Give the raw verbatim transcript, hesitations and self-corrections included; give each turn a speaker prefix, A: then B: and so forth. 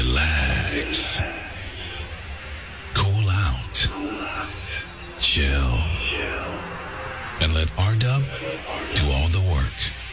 A: relax, cool out, chill, and let R-Dub do all the work.